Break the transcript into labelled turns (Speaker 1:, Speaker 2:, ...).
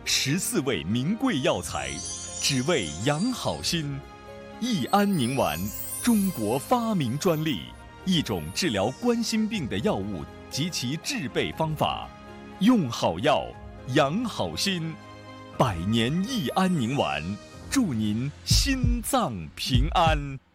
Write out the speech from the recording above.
Speaker 1: 14味名贵药材，只为养好心。益安宁丸，中国发明专利，一种治疗冠心病的药物及其制备方法。用好药，养好心。百年益安宁丸，祝您心脏平安。